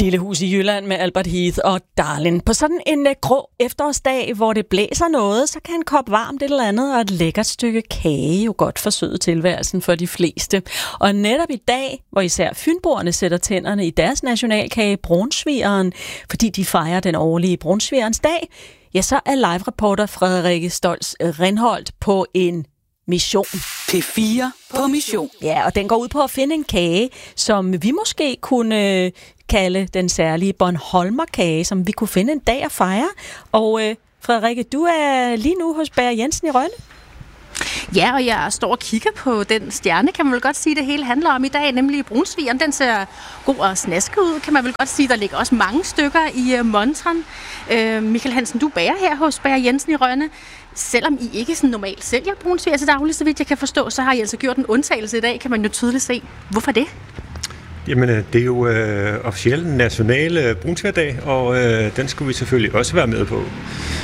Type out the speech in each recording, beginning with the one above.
Lille hus i Jylland med Albert Heath og Darlin. På sådan en grå efterårsdag, hvor det blæser noget, så kan en kop varmt et eller andet og et lækkert stykke kage jo godt forsøde tilværelsen for de fleste. Og netop i dag, hvor især fynboerne sætter tænderne i deres nationalkage, brunsvigeren, fordi de fejrer den årlige brunsvigerens dag, ja, så er live-reporter Frederikke Stolz Rindholt på en mission. P4 på mission. Ja, og den går ud på at finde en kage, som vi måske kunne kalde den særlige Bornholmerkage, som vi kunne finde en dag at fejre. Og Frederikke, du er lige nu hos Bager Jensen i Rønne. Ja, og jeg står og kigger på den stjerne, kan man vel godt sige, det hele handler om i dag, nemlig brunsvigeren. Den ser god og snaske ud, kan man vel godt sige. Der ligger også mange stykker i montren. Michael Hansen, du bager her hos Bager Jensen i Rønne. Selvom I ikke sådan normalt sælger brunsviger til daglig, så vidt jeg kan forstå, så har I altså gjort en undtagelse i dag, kan man jo tydeligt se. Hvorfor det? Jamen, det er jo officielt en national brunsvigerdag, og den skulle vi selvfølgelig også være med på.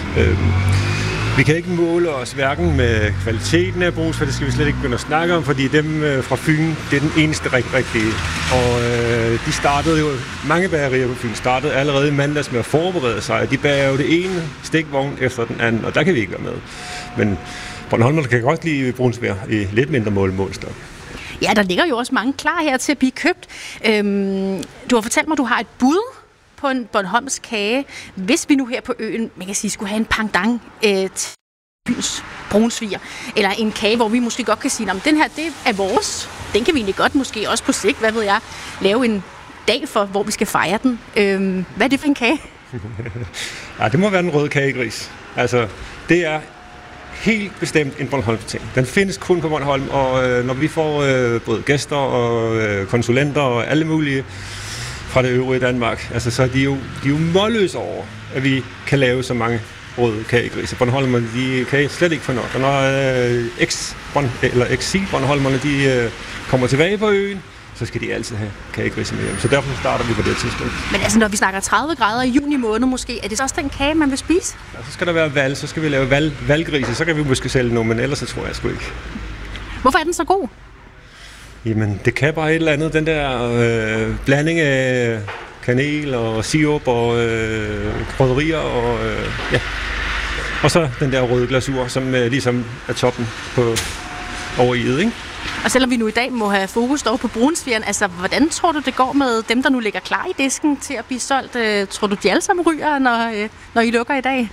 Vi kan ikke måle os hverken med kvaliteten af brunsviger, det skal vi slet ikke begynde at snakke om, fordi dem fra Fyn, det er den eneste rigtige. Og de startede jo, mange bagerier på Fyn startede allerede i mandags med at forberede sig, og de bager jo det ene stikvogn efter den anden, og der kan vi ikke være med. Men Bornholmer kan godt lide brunsviger i lidt mindre målstok. Ja, der ligger jo også mange klar her til at blive købt. Du har fortalt mig, at du har et bud på en Bornholms kage. Hvis vi nu her på øen, man kan sige, skulle have en pendant til byens brunsviger, eller en kage, hvor vi måske godt kan sige, at den her, det er vores. Den kan vi egentlig godt måske også på sigt, hvad ved jeg, lave en dag for, hvor vi skal fejre den. Hvad er det for en kage? Ja, det må være den røde kagegris. Altså, det er helt bestemt en Bornholms ting. Den findes kun på Bornholm, og når vi får både gæster og konsulenter og alle mulige fra det øvrige Danmark, altså, så er de jo målløse over, at vi kan lave så mange røde kagegrise. Bornholmerne, de kan slet ikke få nok. Og når eksil-Bornholmerne, de kommer tilbage på øen, så skal de altid have kagegrise med hjem. Så derfor starter vi på det tidspunkt. Men altså, når vi snakker 30 grader i juni måned måske, er det så også den kage, man vil spise? Ja, så skal der være valg, så skal vi lave valggrise, så kan vi måske sælge noget, men ellers så tror jeg sgu ikke. Hvorfor er den så god? Jamen, det kan bare et eller andet, den der blanding af kanel og sirup og krydderier og ja. Og så den der røde glasur, som ligesom er toppen på over i ikke? Og selvom vi nu i dag må have fokus dog på brunsvigeren, altså hvordan tror du det går med dem, der nu ligger klar i disken til at blive solgt? Tror du, de alle sammen ryger, når I lukker i dag?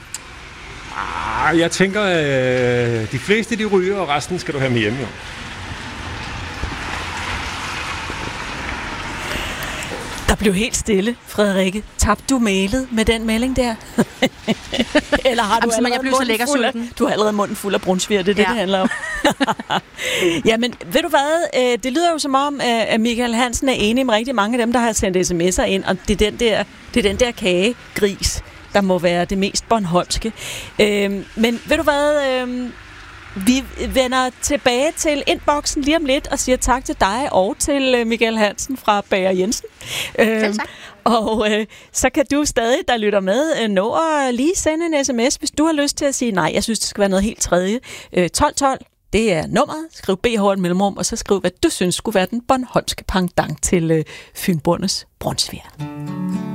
Jeg tænker, de fleste de ryger, og resten skal du have med hjemme, jo. Der blev helt stille, Frederikke. Tabte du mailet med den melding der? Eller har du jeg blev så lækker sulten. Du har allerede munden fuld af brunsviger, det er det handler om. Jamen, ved du hvad? Det lyder jo som om, at Michael Hansen er enig med rigtig mange af dem, der har sendt sms'er ind, og det er den der kagegris, der må være det mest bornholmske. Men ved du hvad? Vi vender tilbage til indboksen lige om lidt og siger tak til dig og til Michael Hansen fra Bager Jensen. Og så kan du stadig, der lytter med, nå at lige sende en sms, hvis du har lyst til at sige nej. Jeg synes, det skal være noget helt tredje. 1212, det er nummeret. Skriv BH et mellemrum, og så skriv, hvad du synes skulle være den bornholmske pendant til Fynboernes brunsviger.